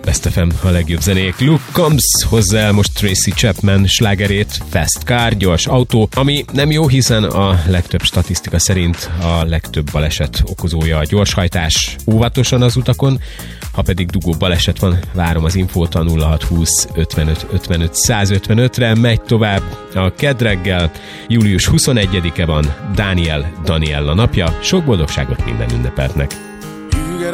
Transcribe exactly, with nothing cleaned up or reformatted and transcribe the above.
Best ef em, a legjobb zenék. Luke Combs hozza el most Tracy Chapman slágerét, Fast Car, gyors autó, ami nem jó, hiszen a legtöbb statisztika szerint a legtöbb baleset okozója a gyorshajtás. Óvatosan az utakon, ha pedig dugó baleset van, várom az infót a nulla hat húsz ötvenöt ötvenöt száz ötvenötre, megy tovább a Kedd reggel, július huszonegyedike van, Daniel Daniella napja, sok boldogságot minden ünnepeltnek!